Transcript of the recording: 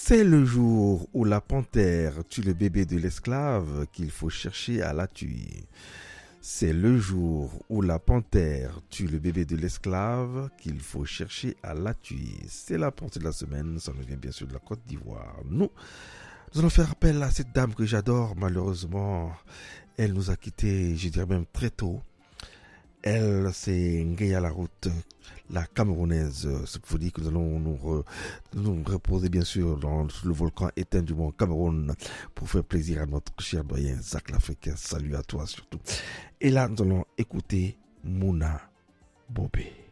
C'est le jour où la panthère tue le bébé de l'esclave qu'il faut chercher à la tuer. C'est le jour où la panthère tue le bébé de l'esclave qu'il faut chercher à la tuer. C'est la pensée de la semaine, ça nous vient bien sûr de la Côte d'Ivoire. Nous allons faire appel à cette dame que j'adore. Malheureusement, elle nous a quittés, je dirais même très tôt. Elle, c'est Ngueya La Route, la Camerounaise. Ce qu'il faut dire que nous allons nous reposer bien sûr dans le volcan éteint du mont Cameroun pour faire plaisir à notre cher doyen Zach l'Africain. Salut à toi surtout. Et là, nous allons écouter Mouna Bobé.